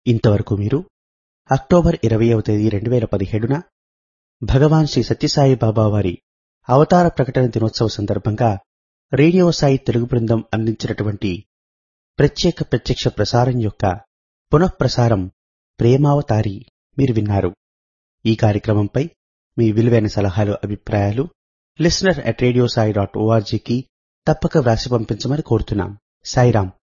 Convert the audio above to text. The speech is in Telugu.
ఇంతవరకు మీరు అక్టోబర్ 20వ తేదీ 2017న భగవాన్ శ్రీ సత్యసాయి బాబా వారి అవతార ప్రకటన దినోత్సవ సందర్భంగా రేడియో సాయి తెలుగు బృందం అందించినటువంటి ప్రత్యక్ష ప్రసారం యొక్క పునఃప్రసారం ప్రేమావతారి మీరు విన్నారు. ఈ కార్యక్రమంపై మీ విలువైన సలహాలు, అభిప్రాయాలు listener@radiosai.orgకి తప్పక వ్రాసి పంపించమని కోరుతున్నాం. సాయిరాం.